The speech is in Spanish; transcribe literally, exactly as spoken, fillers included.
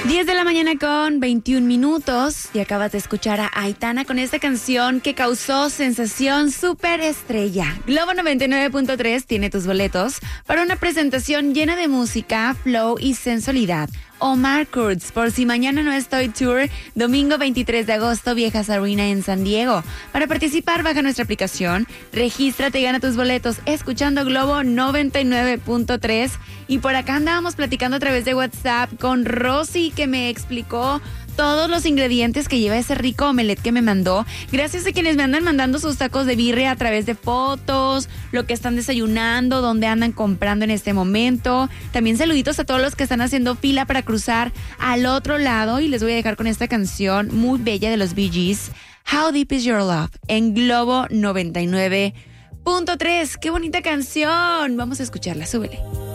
diez de la mañana con veintiún minutos y acabas de escuchar a Aitana con esta canción que causó sensación súper estrella. Globo noventa y nueve punto tres tiene tus boletos para una presentación llena de música, flow y sensualidad. Omar Kurz, por si mañana no estoy tour, domingo veintitrés de agosto, Viejas Arena en San Diego. Para participar, baja nuestra aplicación, regístrate y gana tus boletos escuchando Globo noventa y nueve punto tres. Y por acá andábamos platicando a través de WhatsApp con Rosy, que me explicó todos los ingredientes que lleva ese rico omelette que me mandó. Gracias a quienes me andan mandando sus tacos de birria a través de fotos, lo que están desayunando, dónde andan comprando en este momento. También saluditos a todos los que están haciendo fila para cruzar al otro lado. Y les voy a dejar con esta canción muy bella de los Bee Gees, How Deep Is Your Love, en Globo noventa y nueve punto tres. ¡Qué bonita canción! Vamos a escucharla, súbele.